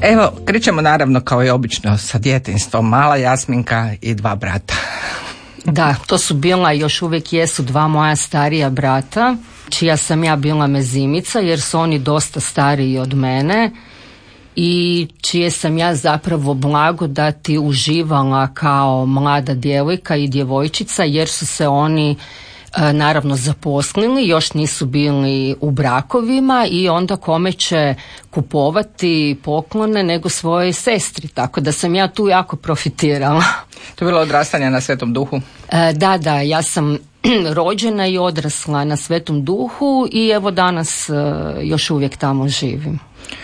Evo, krećemo naravno kao i obično sa djetinjstvom. Mala Jasminka i 2 brata. Da, to su bila, još uvijek jesu 2 moja starija brata, čija sam ja bila mezimica, jer su oni dosta stariji od mene i čije sam ja zapravo blagodati uživala kao mlada djevojka i djevojčica, jer su se oni naravno zaposlili, još nisu bili u brakovima i onda kome će kupovati poklone nego svojoj sestri, tako da sam ja tu jako profitirala. To je bilo odrastanje na Svetom Duhu? Da, ja sam rođena i odrasla na Svetom Duhu i evo danas još uvijek tamo živim.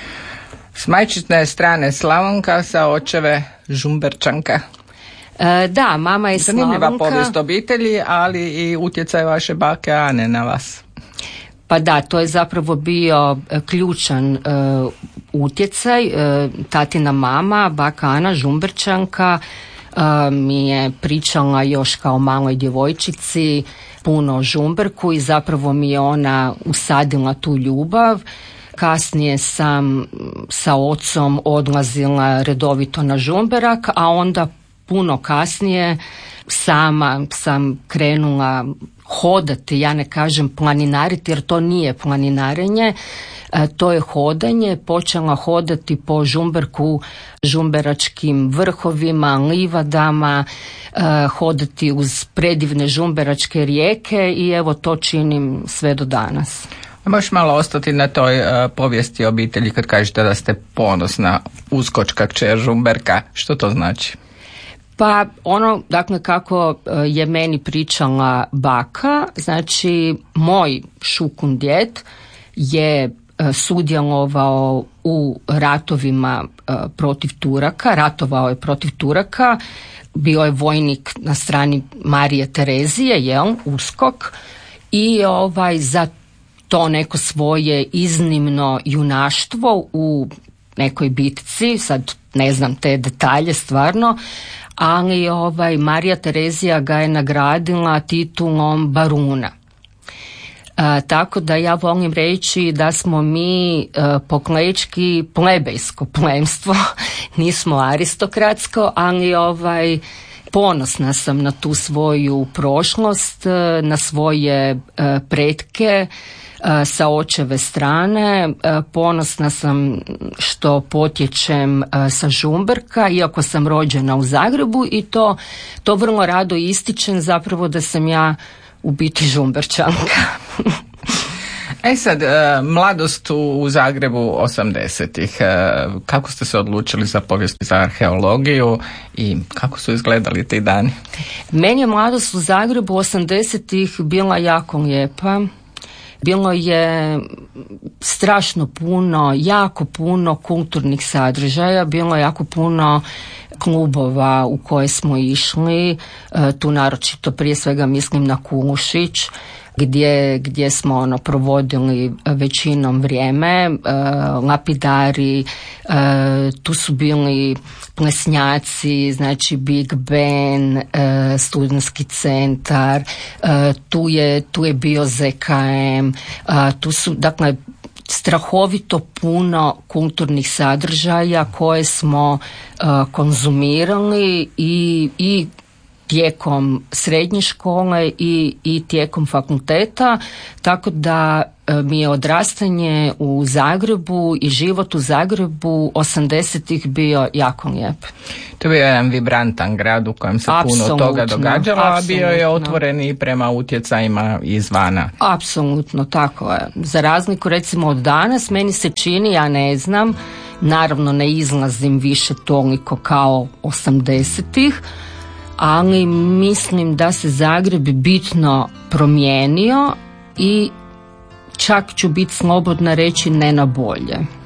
S majčine strane Slavonka, sa očeve Žumberčanka. Da, mama je Slavonka. Zanimljiva povijest obitelji, ali i utjecaj vaše bake Ane na vas. Pa da, to je zapravo bio ključan utjecaj. Tatina mama, baka Ana Žumberčanka, mi je pričala još kao maloj djevojčici puno o Žumberku i zapravo mi je ona usadila tu ljubav. Kasnije sam sa ocom odlazila redovito na Žumberak, a onda puno kasnije sama sam krenula hodati, ja ne kažem planinariti jer to nije planinarenje, to je hodanje, počela hodati po Žumberku, žumberačkim vrhovima, livadama, hodati uz predivne žumberačke rijeke i evo to činim sve do danas. Možeš malo ostati na toj povijesti obitelji kad kažete da ste ponosna uskočka kćer Žumberka, što to znači? Pa dakle kako je meni pričala baka, znači moj šukun djed je sudjelovao u ratovima protiv Turaka, ratovao je protiv Turaka, bio je vojnik na strani Marije Terezije, uskok, i za to neko svoje iznimno junaštvo u nekoj bitci, sad ne znam te detalje stvarno, ali Marija Terezija ga je nagradila titulom baruna. Tako da ja volim reći da smo mi poklečki plebejsko plemstvo, nismo aristokratsko, ali ponosna sam na tu svoju prošlost, na svoje pretke sa očeve strane. Ponosna sam što potječem sa Žumberka, iako sam rođena u Zagrebu, i to vrlo rado ističem zapravo da sam ja u biti Žumberčanka. Sad, mladost u Zagrebu 80-ih. Kako ste se odlučili za povijest, za arheologiju i kako su izgledali ti dani? Meni je mladost u Zagrebu 80-ih bila jako lijepa. Bilo je strašno puno, jako puno kulturnih sadržaja, bilo je jako puno klubova u koje smo išli, tu naročito prije svega mislim na Kulušić, gdje smo provodili većinom vrijeme, lapidari, tu su bili plesnjaci, znači Big Ben, studentski centar, tu je bio ZKM, tu su dakle strahovito puno kulturnih sadržaja koje smo konzumirali i tijekom srednje škole i tijekom fakulteta, tako da mi je odrastanje u Zagrebu i život u Zagrebu 80-ih bio jako lijep. To je bio jedan vibrantan grad u kojem se puno toga događalo, a bio je otvoren i prema utjecajima izvana. Apsolutno, tako je. Za razliku recimo od danas, meni se čini, ja ne znam, naravno ne izlazim više toliko kao 80-ih, ali mislim da se Zagreb bitno promijenio i čak ću biti slobodna reći ne na bolje.